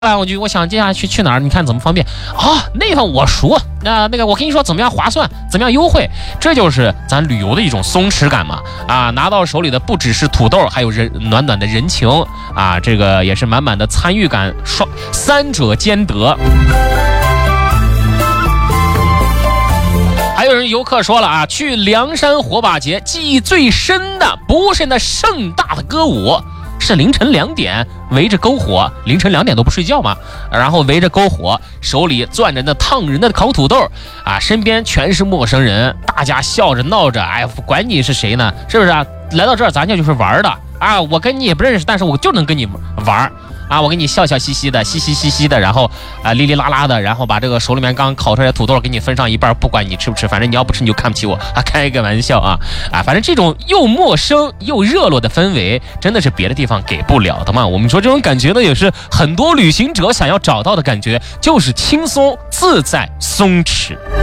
我想接下来去哪儿？你看怎么方便啊？那地方我熟，那个我跟你说怎么样划算，怎么样优惠，这就是咱旅游的一种松弛感嘛。啊，拿到手里的不只是土豆，还有暖暖的人情啊，这个也是满满的参与感，三者兼得。还有人游客说了啊，去凉山火把节记忆最深的不是那盛大的歌舞，是凌晨2点围着篝火，凌晨2点都不睡觉嘛，然后围着篝火，手里攥着那烫人的烤土豆啊，身边全是陌生人，大家笑着闹着，哎，管你是谁呢，是不是啊？来到这儿咱就是玩的啊，我跟你也不认识，但是我就能跟你玩啊，我跟你笑笑嘻嘻的，嘻嘻的，然后啊哩哩啦啦的，然后把这个手里面刚烤出来的土豆给你分上一半，不管你吃不吃，反正你要不吃你就看不起我啊，开个玩笑啊，反正这种又陌生又热络的氛围，真的是别的地方给不了的嘛。我们说这种感觉呢，也是很多旅行者想要找到的感觉，就是轻松自在松弛。